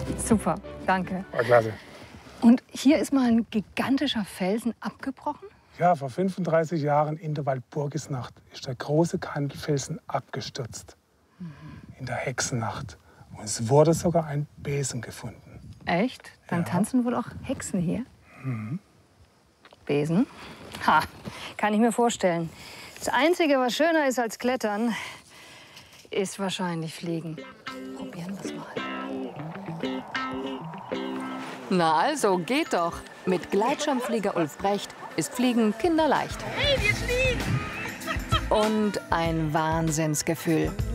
Super, danke. War klasse. Und hier ist mal ein gigantischer Felsen abgebrochen? Ja, vor 35 Jahren in der Walpurgisnacht ist der große Kandelfelsen abgestürzt. In der Hexennacht. Und es wurde sogar ein Besen gefunden. Echt? Dann Ja. tanzen wohl auch Hexen hier? Besen? Ha, kann ich mir vorstellen. Das Einzige, was schöner ist als Klettern, ist wahrscheinlich Fliegen. Probieren wir es mal. Na also, geht doch. Mit Gleitschirmflieger Ulf Brecht ist Fliegen kinderleicht. Hey, wir fliegen! Und ein Wahnsinnsgefühl.